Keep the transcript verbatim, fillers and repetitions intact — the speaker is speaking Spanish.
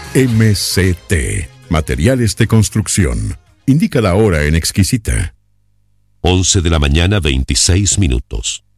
M C T, Materiales de Construcción. Indica la hora en Exquisita. once de la mañana, veintiséis minutos.